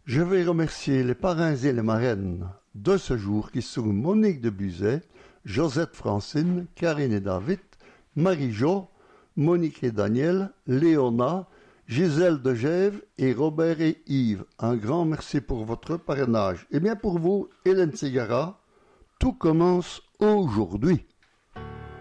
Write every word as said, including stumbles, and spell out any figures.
Je vais remercier les parrains et les marraines de ce jour qui sont Monique de Buzet, Josette Francine, Karine et David, Marie-Jo, Monique et Daniel, Léona, Gisèle de Gève et Robert et Yves. Un grand merci pour votre parrainage. Et bien pour vous, Hélène Ségara, tout commence aujourd'hui.